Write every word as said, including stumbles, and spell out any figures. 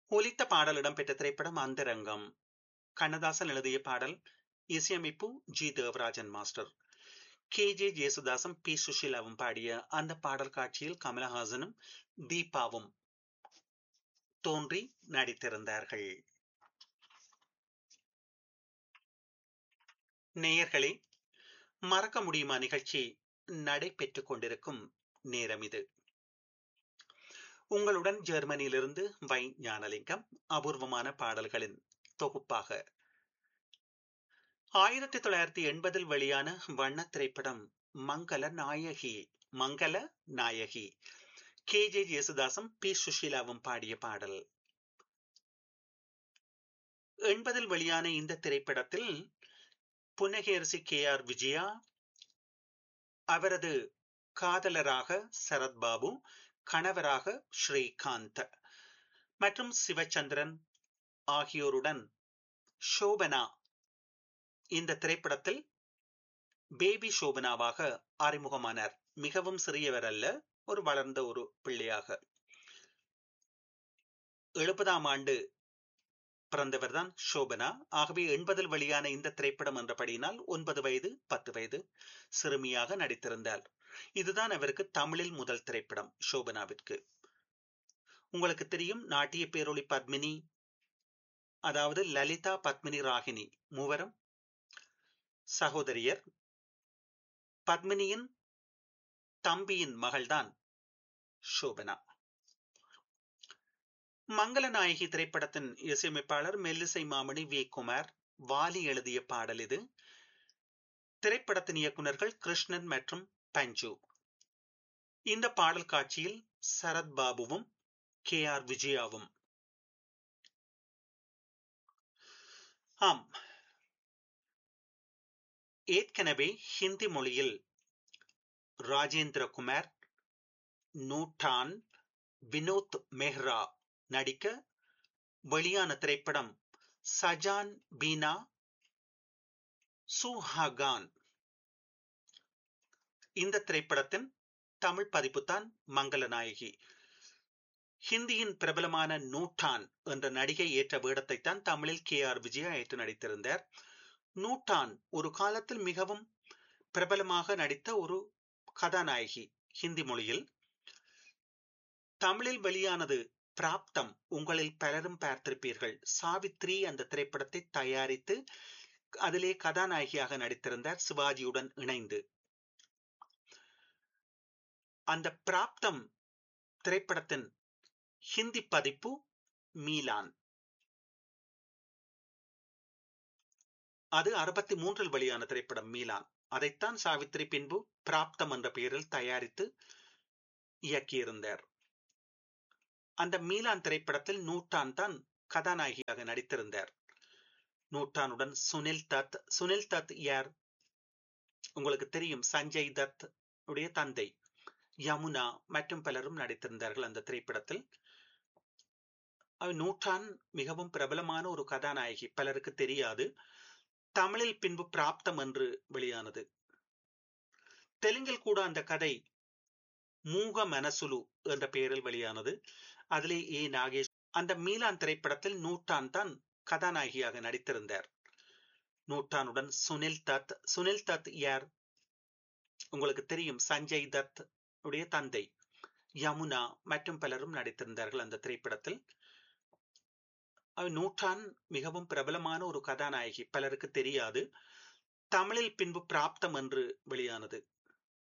ஒலித்த பாடல் இடம்பெற்ற திரைப்படம் அந்தரங்கம். கண்ணதாசன் எழுதிய பாடல். இசையமைப்பு G Devarajan master. K J ஜேசுதாசும் B சுஷீலாவும் பாடிய அந்த பாடல் காட்சியில் கமலஹாசனும் தீபாவும் தோன்றி நடித்திருந்தார்கள். நேயர்களே, மறக்க முடியுமா நிகழ்ச்சி நடைபெற்றுக் கொண்டிருக்கும் நேரம் இது. உங்களுடன் ஜெர்மனியிலிருந்து வை ஞானலிங்கம். அபூர்வமான பாடல்களின் தொகுப்பாக ஆயிரத்தி தொள்ளாயிரத்தி எண்பதில் வெளியான வண்ண திரைப்படம் மங்கள நாயகி. மங்கள நாயகி கே ஜே ஜேசுதாசும் பி சுஷீலாவும் பாடிய பாடல். எண்பதில் வெளியான இந்த திரைப்படத்தில் புன்னகேரசி கே ஆர் விஜயா, அவரது காதலராக சரத்பாபு, கணவராக ஸ்ரீகாந்த் மற்றும் சிவச்சந்திரன் ஆகியோருடன் சோபனா இந்த திரைப்படத்தில் பேபி சோபனாவாக அறிமுகமானார். மிகவும் சிறியவர் அல்ல, ஒரு வளர்ந்த ஒரு பிள்ளையாக. எழுபதாம் ஆண்டு பிறந்தவர் தான் சோபனா. ஆகவே எண்பதில் வெளியான இந்த திரைப்படம் என்றபடியினால் ஒன்பது வயது பத்து வயது சிறுமியாக நடித்திருந்தார். இதுதான் அவருக்கு தமிழில் முதல் திரைப்படம் சோபனாவிற்கு. உங்களுக்கு தெரியும், நாட்டிய பேரொளி பத்மினி, அதாவது லலிதா பத்மினி ராகினி மூவரும் சகோதரியர். பத்மினியின் தம்பியின் மகள்தான் சோபனா. மங்களநாயகி திரைப்படத்தின் இசையமைப்பாளர் மெல்லிசை மாமணி வி குமார். வாலி எழுதிய பாடல் இது. திரைப்படத்தின் இயக்குநர்கள் கிருஷ்ணன் மற்றும் பஞ்சு. இந்த பாடல் காட்சியில் சரத்பாபுவும் கே ஆர் விஜயாவும். ஆம், ஏற்கனவே ஹிந்தி மொழியில் ராஜேந்திர குமார், நூட்டான், வினோத் மெஹ்ரா நடிக்க வெளியான திரைப்படம் சஜான் பீனா சுஹாகான். இந்த திரைப்படத்தின் தமிழ் பதிப்புத்தான் மங்களநாயகி. ஹிந்தியின் பிரபலமான நூட்டான் என்ற நடிகை ஏற்ற வேடத்தை தான் தமிழில் கே ஆர் விஜயா ஏற்று நடித்திருந்தார். நூட்டான் ஒரு காலத்தில் மிகவும் பிரபலமாக நடித்த ஒரு கதாநாயகி ஹிந்தி மொழியில். தமிழில் வெளியானது பிராப்தம். உங்களில் பலரும் பார்த்திருப்பீர்கள். சாவித்ரி அந்த திரைப்படத்தை தயாரித்து அதிலே கதாநாயகியாக நடித்திருந்தார் சிவாஜியுடன் இணைந்து. அந்த பிராப்தம் திரைப்படத்தின் ஹிந்தி பதிப்பு மீலான். அது அறுபத்தி மூன்றில் வெளியான திரைப்படம் மீலான். அதைத்தான் சாவித்ரி பின்பு பிராப்தம் என்ற பெயரில் தயாரித்து இயக்கியிருந்தார். அந்த மீலான் திரைப்படத்தில் நூட்டான் தான் கதாநாயகியாக நடித்திருந்தார். நூட்டானுடன் சுனில் தத். சுனில் தத் யார்? உங்களுக்கு தெரியும், சஞ்சய் தத் உடைய தந்தை. யமுனா மற்றும் பலரும் நடித்திருந்தார்கள் அந்த திரைப்படத்தில். நூட்டான் மிகவும் பிரபலமான ஒரு கதாநாயகி, பலருக்கு தெரியாது. தமிழில் பின்பு பிராப்தம் என்று வெளியானது. தெலுங்கில் கூட அந்த கதை மூக மனசுலு என்ற பெயரில் வெளியானது. அதிலே ஏ நாகேஷ். அந்த மீலான் திரைப்படத்தில் நூட்டான் தான் கதாநாயகியாக நடித்திருந்தார். நூட்டானுடன் சுனில் தத். சுனில் தத் யார்? உங்களுக்கு தெரியும், சஞ்சய் தத் உடைய தந்தை. யமுனா மற்றும் பலரும் நடித்திருந்தார்கள் அந்த திரைப்படத்தில். நூட்டான் மிகவும் பிரபலமான ஒரு கதாநாயகி, பலருக்கு தெரியாது. தமிழில் பின்பு பிராப்தம் என்று வெளியானது.